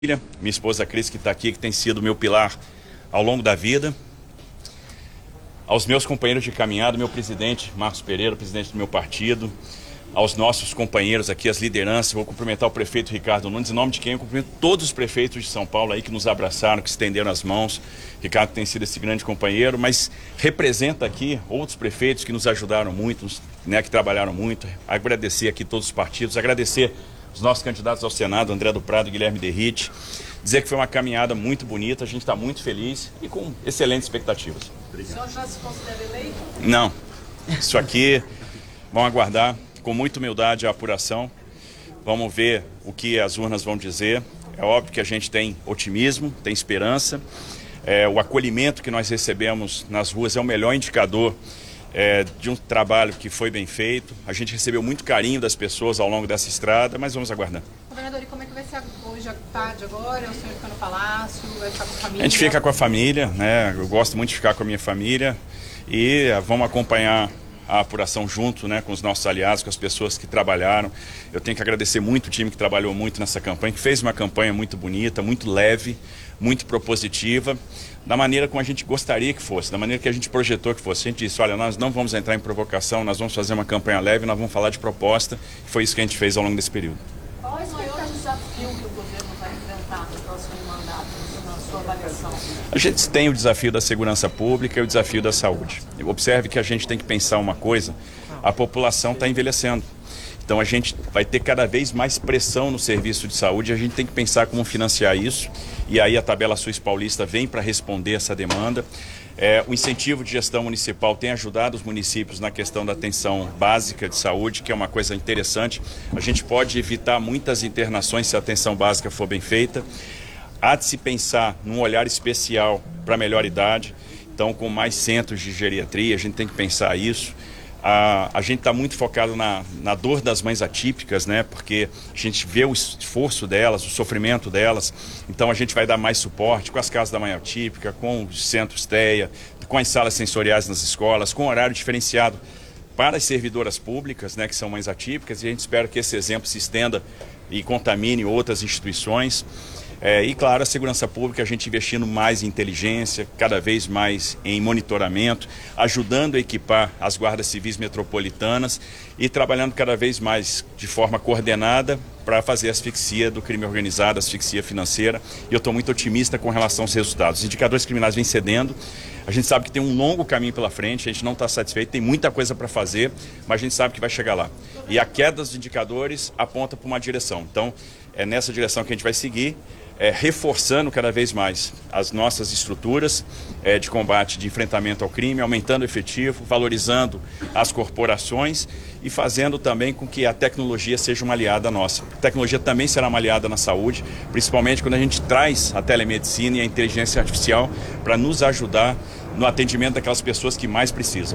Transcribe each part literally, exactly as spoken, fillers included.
minha esposa Cris, que está aqui, que tem sido meu pilar ao longo da vida. Aos meus companheiros de caminhada, meu presidente Marcos Pereira, presidente do meu partido, aos nossos companheiros aqui, as lideranças, vou cumprimentar o prefeito Ricardo Nunes, em nome de quem eu cumprimento todos os prefeitos de São Paulo aí que nos abraçaram, que estenderam as mãos. Ricardo tem sido esse grande companheiro, mas representa aqui outros prefeitos que nos ajudaram muito, né, que trabalharam muito. Agradecer aqui todos os partidos, agradecer os nossos candidatos ao Senado, André do Prado e Guilherme Derrite. Dizer que foi uma caminhada muito bonita, a gente está muito feliz e com excelentes expectativas. Obrigado. O senhor já se considera eleito? Não. Isso aqui, vamos aguardar com muita humildade a apuração. Vamos ver o que as urnas vão dizer. É óbvio que a gente tem otimismo, tem esperança. É, o acolhimento que nós recebemos nas ruas é o melhor indicador É, de um trabalho que foi bem feito. A gente recebeu muito carinho das pessoas ao longo dessa estrada, mas vamos aguardar. Governador, e como é que vai ser hoje à tarde agora? O senhor fica no palácio, vai ficar com a família? A gente fica com a família, né? Eu gosto muito de ficar com a minha família e vamos acompanhar a apuração junto, né, com os nossos aliados, com as pessoas que trabalharam. Eu tenho que agradecer muito o time que trabalhou muito nessa campanha, que fez uma campanha muito bonita, muito leve, muito propositiva, da maneira como a gente gostaria que fosse, da maneira que a gente projetou que fosse. A gente disse, olha, nós não vamos entrar em provocação, nós vamos fazer uma campanha leve, nós vamos falar de proposta. Foi isso que a gente fez ao longo desse período. Qual é o maior desafio que o governo vai enfrentar no próximo mandato, na sua avaliação? A gente tem o desafio da segurança pública e o desafio da saúde. Observe que a gente tem que pensar uma coisa, a população está envelhecendo. Então a gente vai ter cada vez mais pressão no serviço de saúde, a gente tem que pensar como financiar isso, e aí a tabela SUS paulista vem para responder essa demanda. É, o incentivo de gestão municipal tem ajudado os municípios na questão da atenção básica de saúde, que é uma coisa interessante. A gente pode evitar muitas internações se a atenção básica for bem feita. Há de se pensar num olhar especial para a melhor idade, então com mais centros de geriatria, a gente tem que pensar isso. A, a gente está muito focado na, na dor das mães atípicas, né? Porque a gente vê o esforço delas, o sofrimento delas, então a gente vai dar mais suporte com as casas da mãe atípica, com os centros T E A, com as salas sensoriais nas escolas, com horário diferenciado para as servidoras públicas, né, que são mães atípicas, e a gente espera que esse exemplo se estenda e contamine outras instituições. É, e claro, a segurança pública, a gente investindo mais em inteligência, cada vez mais em monitoramento, ajudando a equipar as guardas civis metropolitanas e trabalhando cada vez mais de forma coordenada para fazer a asfixia do crime organizado, a asfixia financeira. E eu estou muito otimista com relação aos resultados. Os indicadores criminais vêm cedendo, a gente sabe que tem um longo caminho pela frente, a gente não está satisfeito, tem muita coisa para fazer, mas a gente sabe que vai chegar lá. E a queda dos indicadores aponta para uma direção. Então, é nessa direção que a gente vai seguir. É, reforçando cada vez mais as nossas estruturas é, de combate, de enfrentamento ao crime, aumentando o efetivo, valorizando as corporações e fazendo também com que a tecnologia seja uma aliada nossa. A tecnologia também será uma aliada na saúde, principalmente quando a gente traz a telemedicina e a inteligência artificial para nos ajudar no atendimento daquelas pessoas que mais precisam.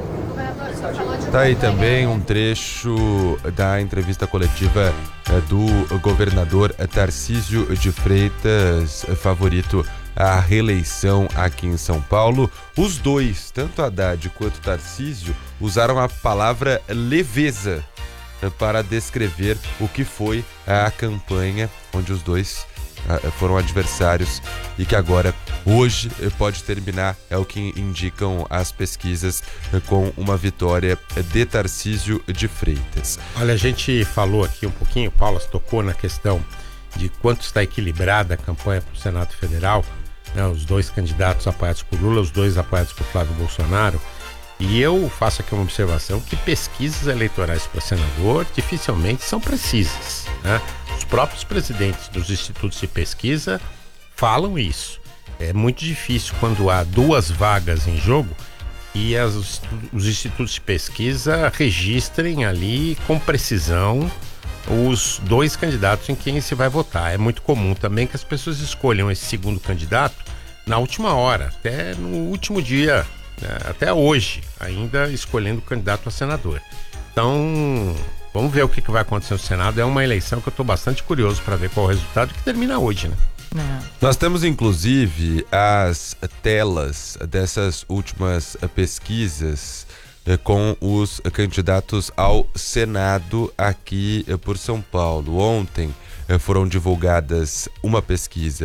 Tá aí também um trecho da entrevista coletiva do governador Tarcísio de Freitas, favorito à reeleição aqui em São Paulo. Os dois, tanto Haddad quanto Tarcísio, usaram a palavra leveza para descrever o que foi a campanha onde os dois foram adversários e que agora, hoje, pode terminar, é o que indicam as pesquisas, com uma vitória de Tarcísio de Freitas. Olha, a gente falou aqui um pouquinho, Paula tocou na questão de quanto está equilibrada a campanha para o Senado Federal, né, os dois candidatos apoiados por Lula, os dois apoiados por Flávio Bolsonaro, e eu faço aqui uma observação que pesquisas eleitorais para senador dificilmente são precisas, né? Os próprios presidentes dos institutos de pesquisa falam isso. É muito difícil quando há duas vagas em jogo e as, os institutos de pesquisa registrem ali com precisão os dois candidatos em quem se vai votar. É muito comum também que as pessoas escolham esse segundo candidato na última hora, até no último dia, né, até hoje, ainda escolhendo o candidato a senador. Então, vamos ver o que vai acontecer no Senado. É uma eleição que eu estou bastante curioso para ver qual é o resultado, que termina hoje, né? É. Nós temos inclusive as telas dessas últimas pesquisas eh, com os candidatos ao Senado aqui eh, por São Paulo. Ontem foram divulgadas uma pesquisa